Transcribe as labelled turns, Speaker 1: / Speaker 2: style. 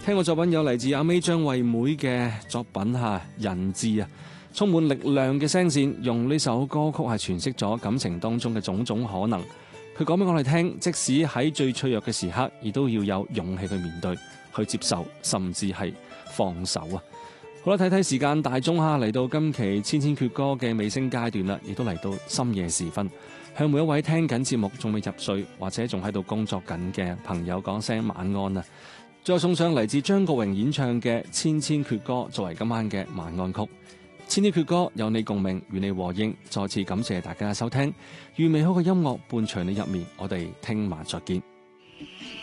Speaker 1: 聽過作品有嚟自阿 May 張惠妹嘅作品人質啊，充滿力量嘅聲線，用呢首歌曲係詮釋咗感情當中嘅種種可能。佢講俾我哋聽，即使喺最脆弱嘅時刻，亦都要有勇氣去面對、去接受，甚至係放手啊！好啦，睇睇時間，大鐘嚟到今期千千闕歌嘅尾聲階段啦，亦都嚟到深夜時分，向每一位聽緊節目仲未入睡或者仲喺度工作緊嘅朋友講聲晚安啊！再送上嚟自張國榮演唱嘅《千千闕歌》作為今晚嘅晚安曲。千千闕歌有你共鳴，與你和應。再次感謝大家嘅收聽，願美好嘅音樂伴隨你入眠。我哋聽晚再見。